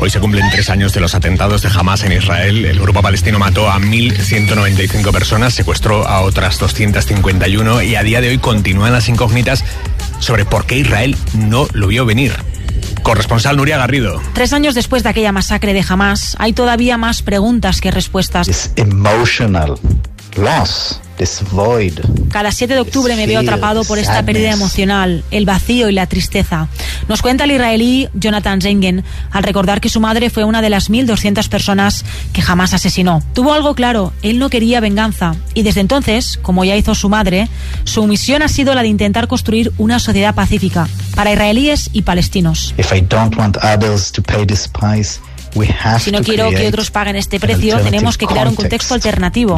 Hoy se cumplen 3 años de los atentados de Hamás en Israel. El grupo palestino mató a 1.195 personas, secuestró a otras 251 y a día de hoy continúan las incógnitas sobre por qué Israel no lo vio venir. Corresponsal Nuria Garrido. 3 años después de aquella masacre de Hamás, hay todavía más preguntas que respuestas. This emotional loss, this void. Cada 7 de octubre me veo atrapado por esta pérdida emocional, el vacío y la tristeza. Nos cuenta el israelí Jonathan Zengen al recordar que su madre fue una de las 1.200 personas que Hamás asesinó. Tuvo algo claro, él no quería venganza. Y desde entonces, como ya hizo su madre, su misión ha sido la de intentar construir una sociedad pacífica para israelíes y palestinos. If I don't want others to pay this price, si no quiero que otros paguen este precio, tenemos que crear un contexto alternativo.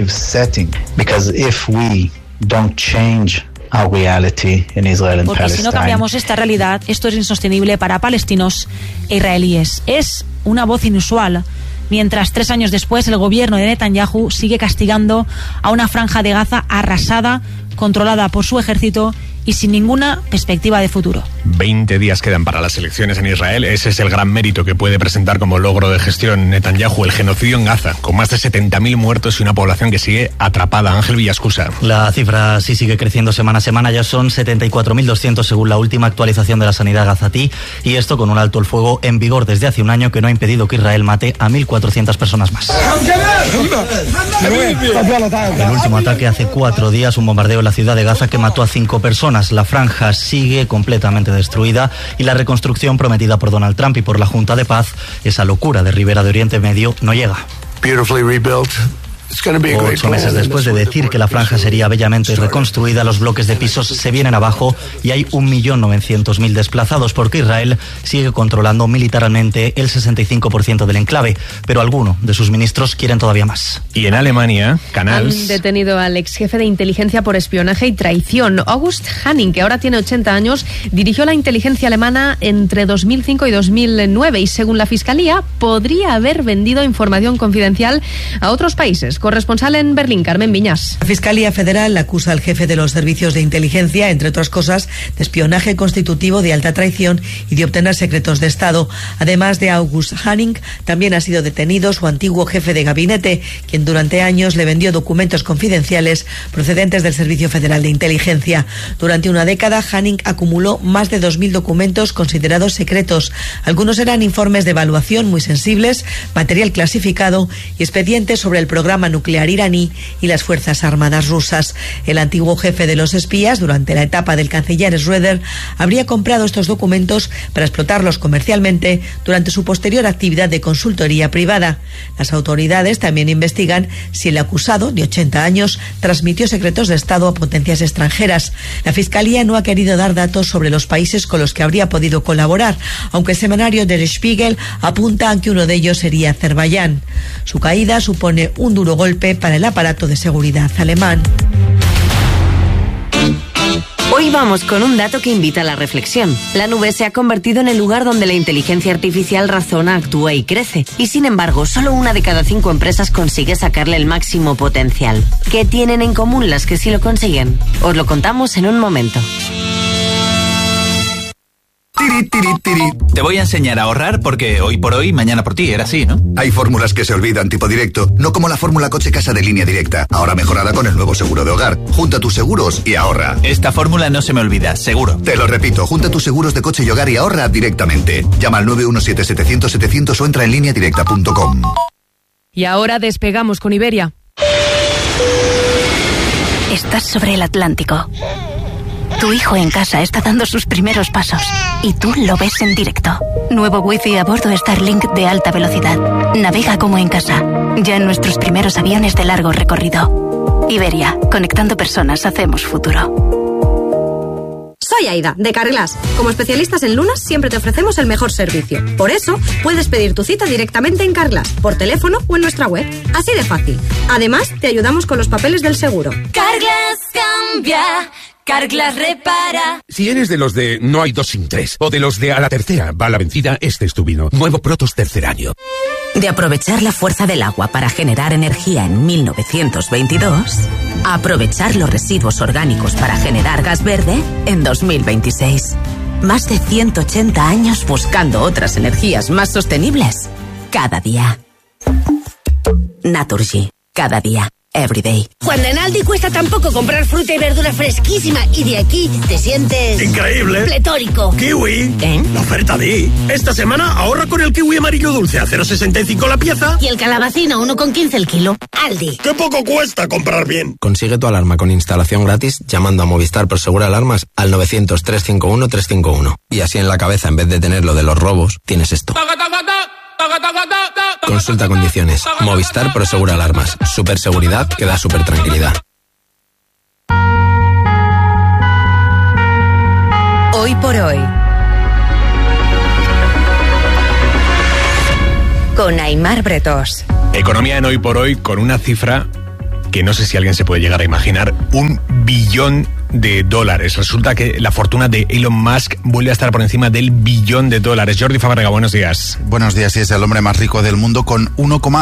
Porque si no cambiamos esta realidad, esto es insostenible para palestinos e israelíes. Es una voz inusual. Mientras 3 años después el gobierno de Netanyahu sigue castigando a una franja de Gaza arrasada, controlada por su ejército y sin ninguna perspectiva de futuro. 20 días quedan para las elecciones en Israel. Ese es el gran mérito que puede presentar como logro de gestión Netanyahu, el genocidio en Gaza, con más de 70.000 muertos y una población que sigue atrapada. Ángel Villascusa. La cifra sí sigue creciendo semana a semana, ya son 74.200 según la última actualización de la sanidad gazatí, y esto con un alto el fuego en vigor desde hace un año que no ha impedido que Israel mate a 1.400 personas más. El último ataque hace 4 días, un bombardeo en la ciudad de Gaza que mató a 5 personas. La franja sigue completamente destruida y la reconstrucción prometida por Donald Trump y por la Junta de Paz, esa locura de Ribera de Oriente Medio, no llega. 8 meses después de decir que la franja sería bellamente reconstruida, los bloques de pisos se vienen abajo y hay 1.900.000 desplazados porque Israel sigue controlando militarmente el 65% del enclave, pero algunos de sus ministros quieren todavía más. Y en Alemania, Canals... Han detenido al ex jefe de inteligencia por espionaje y traición. August Hanning, que ahora tiene 80 años, dirigió la inteligencia alemana entre 2005 y 2009 y según la Fiscalía podría haber vendido información confidencial a otros países. Corresponsal en Berlín, Carmen Viñas. La Fiscalía Federal acusa al jefe de los servicios de inteligencia, entre otras cosas, de espionaje constitutivo, de alta traición y de obtener secretos de Estado. Además de August Hanning, también ha sido detenido su antiguo jefe de gabinete, quien durante años le vendió documentos confidenciales procedentes del Servicio Federal de Inteligencia. Durante una década, Hanning acumuló más de 2.000 documentos considerados secretos. Algunos eran informes de evaluación muy sensibles, material clasificado y expedientes sobre el programa nuclear iraní y las Fuerzas Armadas rusas. El antiguo jefe de los espías, durante la etapa del canciller Schröder, habría comprado estos documentos para explotarlos comercialmente durante su posterior actividad de consultoría privada. Las autoridades también investigan si el acusado, de 80 años, transmitió secretos de Estado a potencias extranjeras. La Fiscalía no ha querido dar datos sobre los países con los que habría podido colaborar, aunque el semanario Der Spiegel apunta a que uno de ellos sería Azerbaiyán. Su caída supone un duro golpe para el aparato de seguridad alemán. Hoy vamos con un dato que invita a la reflexión. La nube se ha convertido en el lugar donde la inteligencia artificial razona, actúa y crece. Y sin embargo, solo 1 de cada 5 empresas consigue sacarle el máximo potencial. ¿Qué tienen en común las que sí lo consiguen? Os lo contamos en un momento. Te voy a enseñar a ahorrar porque hoy por hoy, mañana por ti, era así, ¿no? Hay fórmulas que se olvidan tipo directo, no como la fórmula coche-casa de Línea Directa, ahora mejorada con el nuevo seguro de hogar. Junta tus seguros y ahorra. Esta fórmula no se me olvida, seguro. Te lo repito, junta tus seguros de coche y hogar y ahorra directamente. Llama al 917-700-700 o entra en lineadirecta.com. Y ahora despegamos con Iberia. Estás sobre el Atlántico. Tu hijo en casa está dando sus primeros pasos y tú lo ves en directo. Nuevo wifi a bordo Starlink de alta velocidad. Navega como en casa. Ya en nuestros primeros aviones de largo recorrido. Iberia, conectando personas, hacemos futuro. Soy Aida, de Carglass. Como especialistas en lunas siempre te ofrecemos el mejor servicio. Por eso, puedes pedir tu cita directamente en Carglass, por teléfono o en nuestra web. Así de fácil. Además, te ayudamos con los papeles del seguro. Carglass cambia. Carglass repara. Si eres de los de no hay 2 sin 3 o de los de a la tercera va la vencida, este es tu vino. Nuevo Protos tercer año. De aprovechar la fuerza del agua para generar energía en 1922, a aprovechar los residuos orgánicos para generar gas verde en 2026. Más de 180 años buscando otras energías más sostenibles. Cada día. Naturgy. Cada día. Everyday. Cuando en Aldi cuesta tan poco comprar fruta y verdura fresquísima y de aquí te sientes... ¡increíble! ¡Pletórico! ¡Kiwi! La oferta de... Esta semana ahorra con el kiwi amarillo dulce a 0,65 la pieza. Y el calabacín a 1,15 el kilo. Aldi. ¡Qué poco cuesta comprar bien! Consigue tu alarma con instalación gratis llamando a Movistar Prosegur Alarmas al 900-351-351. Y así en la cabeza, en vez de tener lo de los robos, tienes esto. Consulta condiciones. Movistar Prosegur Alarmas. Super seguridad que da super tranquilidad. Hoy por hoy. Con Aimar Bretós. Economía en Hoy por Hoy con una cifra que no sé si alguien se puede llegar a imaginar, $1 billón. Resulta que la fortuna de Elon Musk vuelve a estar por encima del $1 billón. Jordi Fábrega, buenos días. Buenos días, y es el hombre más rico del mundo con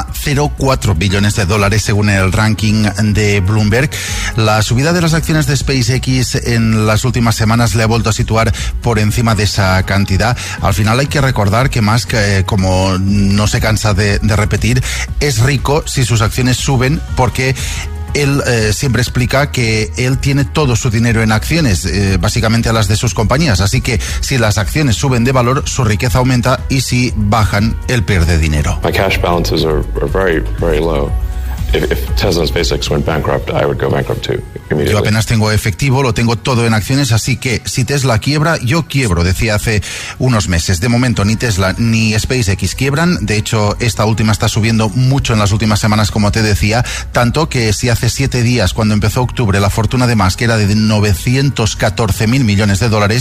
$1,04 billones según el ranking de Bloomberg. La subida de las acciones de SpaceX en las últimas semanas le ha vuelto a situar por encima de esa cantidad. Al final hay que recordar que Musk, como no se cansa de repetir, es rico si sus acciones suben, porque él siempre explica que él tiene todo su dinero en acciones, básicamente a las de sus compañías. Así que si las acciones suben de valor, su riqueza aumenta, y si bajan, él pierde dinero. My cash balances are very, very low. If Tesla and SpaceX went bankrupt, I would go bankrupt too. Yo apenas tengo efectivo, lo tengo todo en acciones, así que si Tesla quiebra, yo quiebro, decía hace unos meses. De momento ni Tesla ni SpaceX quiebran. De hecho, esta última está subiendo mucho en las últimas semanas, como te decía, tanto que si hace 7 días, cuando empezó octubre, la fortuna de Musk era de $914.000 millones,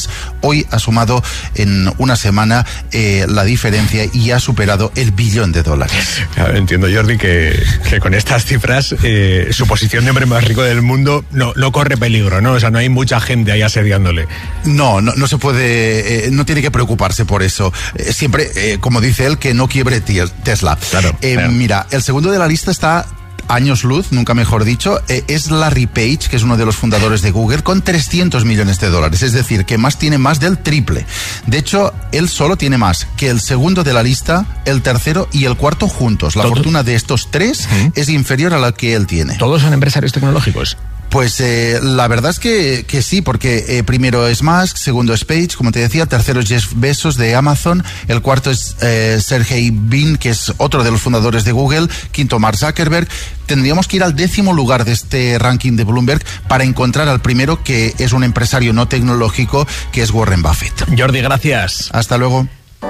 hoy ha sumado en una semana la diferencia y ha superado el $1 billón. Claro, entiendo, Jordi, que con estas cifras su posición de hombre más rico del mundo no corre peligro, ¿no? O sea, no hay mucha gente ahí asediándole. No se puede, no tiene que preocuparse por eso. Siempre, como dice él, que no quiebre Tesla. Claro. Mira, el segundo de la lista está años luz, nunca mejor dicho, es Larry Page, que es uno de los fundadores de Google, con $300 millones. Es decir, que Musk tiene más del triple. De hecho, él solo tiene más que el segundo de la lista, el tercero y el cuarto juntos. La fortuna de estos tres es inferior a la que él tiene. ¿Todos son empresarios tecnológicos? Pues la verdad es que sí, porque primero es Musk, segundo es Page, como te decía, tercero es Jeff Bezos de Amazon, el cuarto es Sergey Brin, que es otro de los fundadores de Google, quinto Mark Zuckerberg. Tendríamos que ir al 10º lugar de este ranking de Bloomberg para encontrar al primero, que es un empresario no tecnológico, que es Warren Buffett. Jordi, gracias. Hasta luego.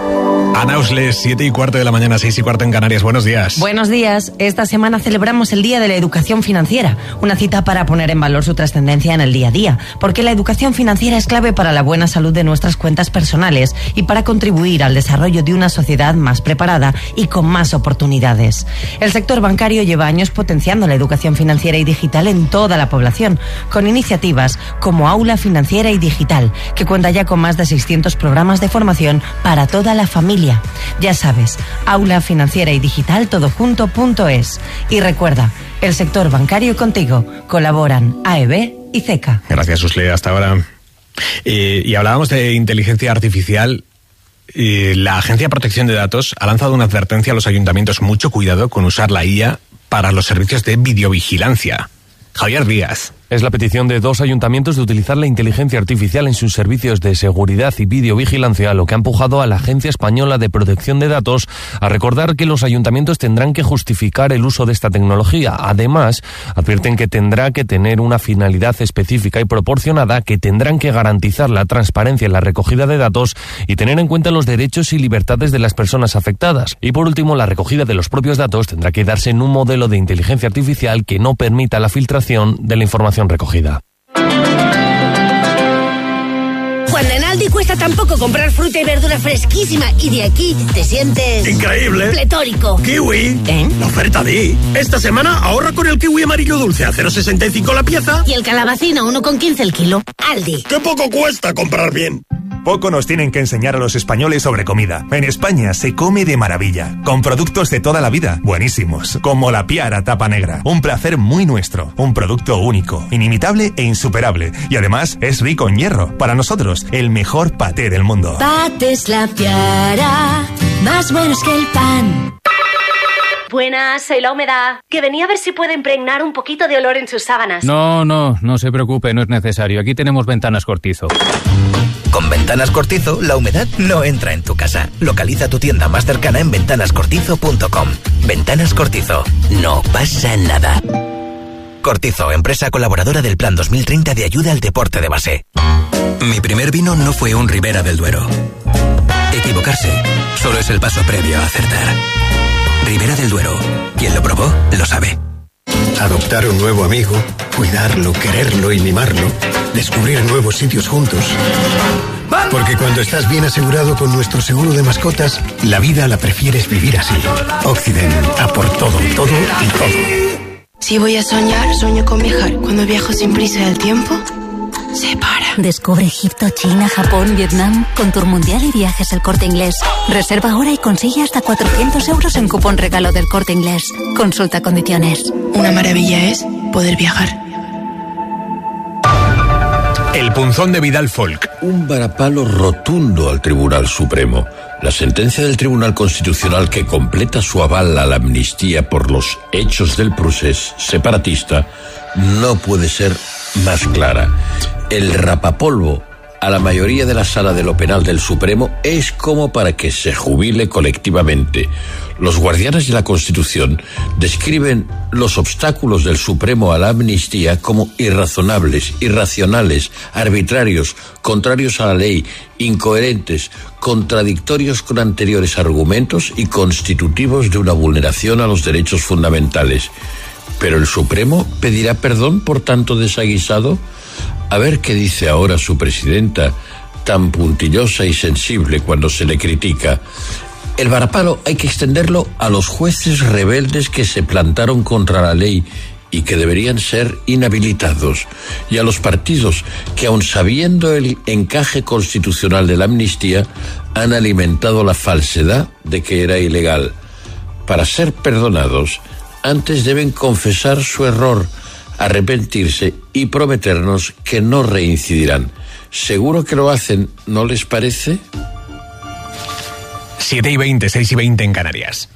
Ana Usles, 7:15 de la mañana, 6:15 en Canarias. Buenos días. Buenos días. Esta semana celebramos el Día de la Educación Financiera, una cita para poner en valor su trascendencia en el día a día, porque la educación financiera es clave para la buena salud de nuestras cuentas personales y para contribuir al desarrollo de una sociedad más preparada y con más oportunidades. El sector bancario lleva años potenciando la educación financiera y digital en toda la población, con iniciativas como Aula Financiera y Digital, que cuenta ya con más de 600 programas de formación para toda la familia. Ya sabes, Aula Financiera y Digital todojunto.es. Y recuerda, el sector bancario contigo. Colaboran AEB y CECA. Gracias, Usle. Hasta ahora. Y hablábamos de inteligencia artificial. La Agencia de Protección de Datos ha lanzado una advertencia a los ayuntamientos: mucho cuidado con usar la IA para los servicios de videovigilancia. Javier Díaz. Es la petición de 2 ayuntamientos de utilizar la inteligencia artificial en sus servicios de seguridad y videovigilancia, lo que ha empujado a la Agencia Española de Protección de Datos a recordar que los ayuntamientos tendrán que justificar el uso de esta tecnología. Además, advierten que tendrá que tener una finalidad específica y proporcionada, que tendrán que garantizar la transparencia en la recogida de datos y tener en cuenta los derechos y libertades de las personas afectadas. Y por último, la recogida de los propios datos tendrá que darse en un modelo de inteligencia artificial que no permita la filtración de la información recogida. Cuando en Aldi cuesta tan poco comprar fruta y verdura fresquísima y de aquí te sientes... ¡increíble! ¡Pletórico! ¡Kiwi! La oferta de... Esta semana ahorra con el kiwi amarillo dulce a 0,65 la pieza. Y el calabacín a 1,15 el kilo. Aldi. ¡Qué poco cuesta comprar bien! Poco nos tienen que enseñar a los españoles sobre comida. En España se come de maravilla, con productos de toda la vida, buenísimos, como la Piara Tapa Negra. Un placer muy nuestro, un producto único, inimitable e insuperable. Y además es rico en hierro. Para nosotros, el mejor paté del mundo. Patés La Piara, más buenos que el pan. Buenas, soy La Humedad, que venía a ver si puedo impregnar un poquito de olor en sus sábanas. No se preocupe, no es necesario. Aquí tenemos Ventanas Cortizo. Con Ventanas Cortizo, la humedad no entra en tu casa. Localiza tu tienda más cercana en ventanascortizo.com. Ventanas Cortizo, no pasa nada. Cortizo, empresa colaboradora del Plan 2030 de ayuda al deporte de base. Mi primer vino no fue un Ribera del Duero. Equivocarse solo es el paso previo a acertar. Ribera del Duero. Quien lo probó, lo sabe. Adoptar un nuevo amigo, cuidarlo, quererlo y mimarlo. Descubrir nuevos sitios juntos. Porque cuando estás bien asegurado con nuestro seguro de mascotas, la vida la prefieres vivir así. Occident, a por todo y todo. Si voy a soñar, sueño con viajar. Cuando viajo sin prisa del tiempo, se para. Descubre Egipto, China, Japón, Vietnam con Tour Mundial y Viajes El Corte Inglés. Reserva ahora y consigue hasta 400 euros en cupón regalo del Corte Inglés. Consulta condiciones. Una maravilla es poder viajar. El punzón de Vidal Folk. Un varapalo rotundo al Tribunal Supremo. La sentencia del Tribunal Constitucional que completa su aval a la amnistía por los hechos del procés separatista no puede ser más clara. El rapapolvo a la mayoría de la sala de lo penal del Supremo es como para que se jubile colectivamente. Los guardianes de la Constitución describen los obstáculos del Supremo a la amnistía como irrazonables, irracionales, arbitrarios, contrarios a la ley, incoherentes, contradictorios con anteriores argumentos y constitutivos de una vulneración a los derechos fundamentales. ¿Pero el Supremo pedirá perdón por tanto desaguisado? A ver qué dice ahora su presidenta, tan puntillosa y sensible cuando se le critica. El varapalo hay que extenderlo a los jueces rebeldes que se plantaron contra la ley y que deberían ser inhabilitados, y a los partidos que, aun sabiendo el encaje constitucional de la amnistía, han alimentado la falsedad de que era ilegal. Para ser perdonados, antes deben confesar su error, arrepentirse y prometernos que no reincidirán. Seguro que lo hacen, ¿no les parece? 7:20, 6:20 en Canarias.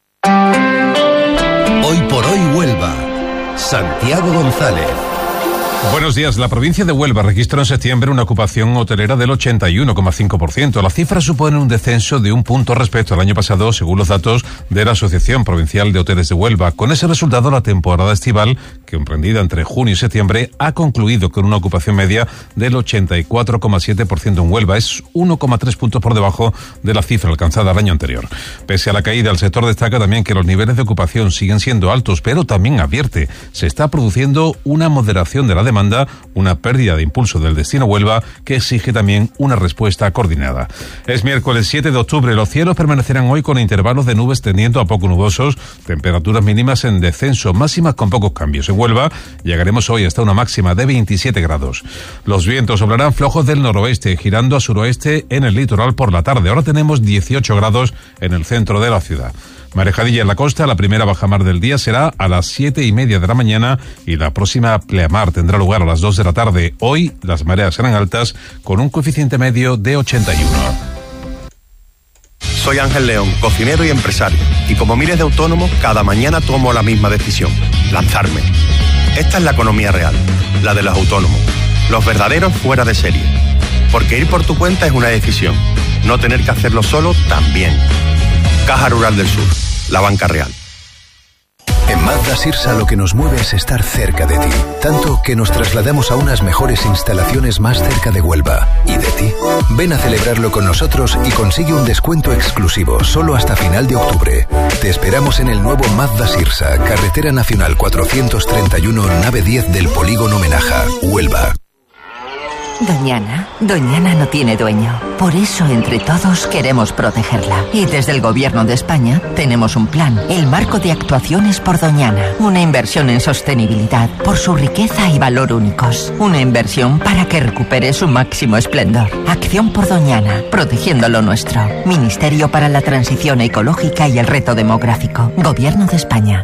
Hoy por hoy Huelva. Santiago González. Buenos días. La provincia de Huelva registró en septiembre una ocupación hotelera del 81,5%. La cifra supone un descenso de un punto respecto al año pasado, según los datos de la Asociación Provincial de Hoteles de Huelva. Con ese resultado, la temporada estival, comprendida entre junio y septiembre, ha concluido con una ocupación media del 84,7% en Huelva. Es 1,3 puntos por debajo de la cifra alcanzada el año anterior. Pese a la caída, el sector destaca también que los niveles de ocupación siguen siendo altos, pero también advierte, se está produciendo una moderación de la demanda, una pérdida de impulso del destino Huelva que exige también una respuesta coordinada. Es miércoles 7 de octubre. Los cielos permanecerán hoy con intervalos de nubes tendiendo a poco nubosos, temperaturas mínimas en descenso, máximas con pocos cambios. En Huelva llegaremos hoy hasta una máxima de 27 grados. Los vientos soplarán flojos del noroeste, girando a suroeste en el litoral por la tarde. Ahora tenemos 18 grados en el centro de la ciudad. Marejadilla en la costa, la primera bajamar del día será a las 7:30 de la mañana y la próxima pleamar tendrá lugar a las 2 de la tarde. Hoy las mareas serán altas con un coeficiente medio de 81. Soy Ángel León, cocinero y empresario, y como miles de autónomos, cada mañana tomo la misma decisión: lanzarme. Esta es la economía real, la de los autónomos, los verdaderos fuera de serie. Porque ir por tu cuenta es una decisión, no tener que hacerlo solo también. Caja Rural del Sur, la banca real. En Mazda Sirsa lo que nos mueve es estar cerca de ti, tanto que nos trasladamos a unas mejores instalaciones más cerca de Huelva y de ti. Ven a celebrarlo con nosotros y consigue un descuento exclusivo solo hasta final de octubre. Te esperamos en el nuevo Mazda Sirsa, Carretera Nacional 431, nave 10 del Polígono Menaja, Huelva. Doñana no tiene dueño. Por eso, entre todos, queremos protegerla. Y desde el Gobierno de España tenemos un plan, el Marco de Actuaciones por Doñana. Una inversión en sostenibilidad por su riqueza y valor únicos. Una inversión para que recupere su máximo esplendor. Acción por Doñana, protegiendo lo nuestro. Ministerio para la Transición Ecológica y el Reto Demográfico. Gobierno de España.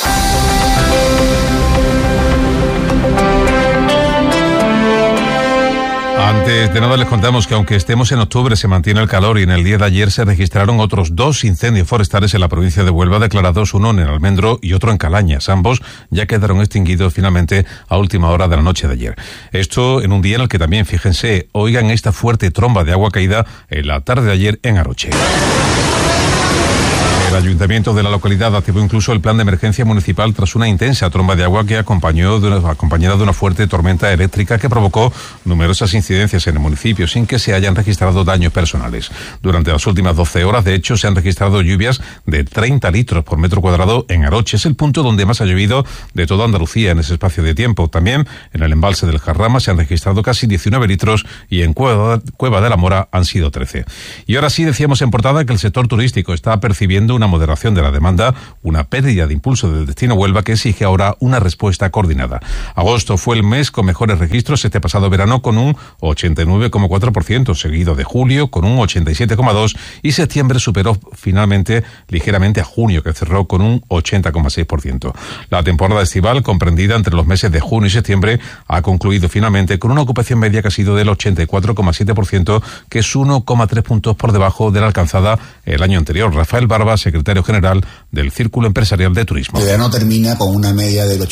Antes de nada les contamos que aunque estemos en octubre se mantiene el calor y en el día de ayer se registraron otros 2 incendios forestales en la provincia de Huelva declarados, uno en el Almendro y otro en Calañas. Ambos ya quedaron extinguidos finalmente a última hora de la noche de ayer. Esto en un día en el que también, fíjense, oigan esta fuerte tromba de agua caída en la tarde de ayer en Aroche. El ayuntamiento de la localidad activó incluso el plan de emergencia municipal tras una intensa tromba de agua que acompañada de una fuerte tormenta eléctrica que provocó numerosas incidencias en el municipio sin que se hayan registrado daños personales. Durante las últimas 12 horas, de hecho, se han registrado lluvias de 30 litros por metro cuadrado en Aroche. Es el punto donde más ha llovido de toda Andalucía en ese espacio de tiempo. También en el embalse del Jarrama se han registrado casi 19 litros y en Cueva de la Mora han sido 13. Y ahora sí, decíamos en portada que el sector turístico está percibiendo una moderación de la demanda, una pérdida de impulso del destino Huelva que exige ahora una respuesta coordinada. Agosto fue el mes con mejores registros este pasado verano con un 89,4%, seguido de julio con un 87,2% y septiembre superó finalmente ligeramente a junio, que cerró con un 80,6%. La temporada estival, comprendida entre los meses de junio y septiembre, ha concluido finalmente con una ocupación media que ha sido del 84,7%, que es 1,3 puntos por debajo de la alcanzada el año anterior. Rafael Barba, secretario general del Círculo Empresarial de Turismo. El verano termina con una media del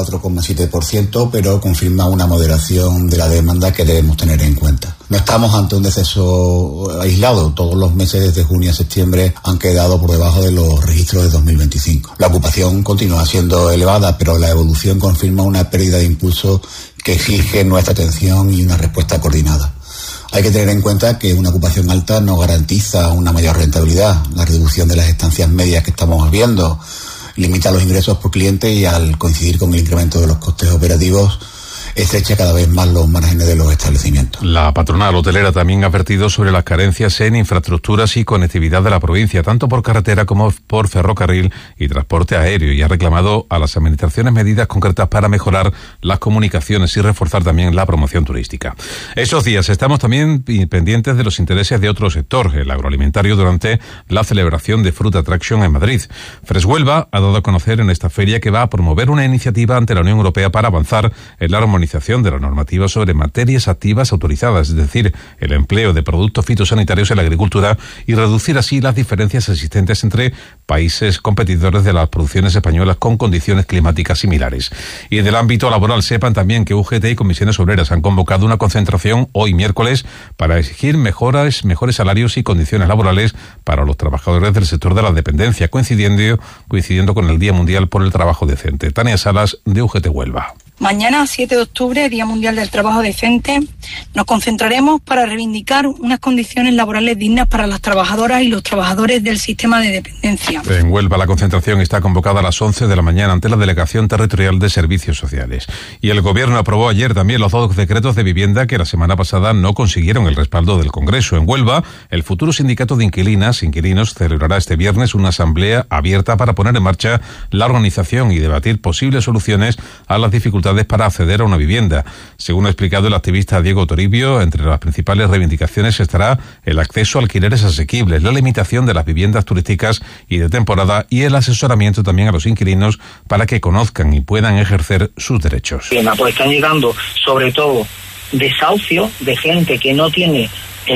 84,7%, pero confirma una moderación de la demanda que debemos tener en cuenta. No estamos ante un deceso aislado. Todos los meses desde junio a septiembre han quedado por debajo de los registros de 2025. La ocupación continúa siendo elevada, pero la evolución confirma una pérdida de impulso que exige nuestra atención y una respuesta coordinada. Hay que tener en cuenta que una ocupación alta no garantiza una mayor rentabilidad. La reducción de las estancias medias que estamos viendo limita los ingresos por cliente y al coincidir con el incremento de los costes operativos estrecha cada vez más los márgenes de los establecimientos. La patronal hotelera también ha advertido sobre las carencias en infraestructuras y conectividad de la provincia, tanto por carretera como por ferrocarril y transporte aéreo, y ha reclamado a las administraciones medidas concretas para mejorar las comunicaciones y reforzar también la promoción turística. Esos días estamos también pendientes de los intereses de otro sector, el agroalimentario, durante la celebración de Fruit Attraction en Madrid. Freshuelva ha dado a conocer en esta feria que va a promover una iniciativa ante la Unión Europea para avanzar en la armonización de la normativa sobre materias activas autorizadas, es decir, el empleo de productos fitosanitarios en la agricultura, y reducir así las diferencias existentes entre países competidores de las producciones españolas con condiciones climáticas similares. Y en el ámbito laboral, sepan también que UGT y comisiones obreras han convocado una concentración hoy miércoles para exigir mejores salarios y condiciones laborales para los trabajadores del sector de la dependencia, coincidiendo con el Día Mundial por el Trabajo Decente. Tania Salas, de UGT Huelva. Mañana, 7 de octubre, Día Mundial del Trabajo Decente, nos concentraremos para reivindicar unas condiciones laborales dignas para las trabajadoras y los trabajadores del sistema de dependencia. En Huelva, la concentración está convocada a las 11 de la mañana ante la Delegación Territorial de Servicios Sociales. Y el Gobierno aprobó ayer también los 2 decretos de vivienda que la semana pasada no consiguieron el respaldo del Congreso. En Huelva, el futuro sindicato de inquilinos celebrará este viernes una asamblea abierta para poner en marcha la organización y debatir posibles soluciones a las dificultades para acceder a una vivienda. Según ha explicado el activista Diego Toribio, entre las principales reivindicaciones estará el acceso a alquileres asequibles, la limitación de las viviendas turísticas y de temporada y el asesoramiento también a los inquilinos para que conozcan y puedan ejercer sus derechos. Pues están llegando sobre todo desahucios de gente que no tiene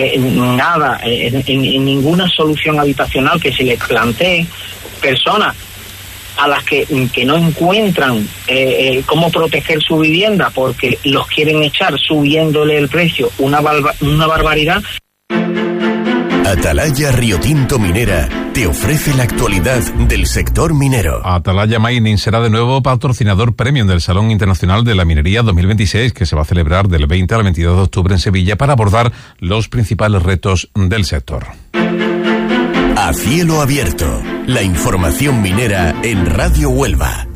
nada, en ninguna solución habitacional que se les plantee, personas a las que no encuentran cómo proteger su vivienda porque los quieren echar subiéndole el precio una barbaridad. Atalaya Río Tinto Minera te ofrece la actualidad del sector minero. Atalaya Mining será de nuevo patrocinador premium del Salón Internacional de la Minería 2026, que se va a celebrar del 20 al 22 de octubre en Sevilla para abordar los principales retos del sector. A cielo abierto, la información minera en Radio Huelva.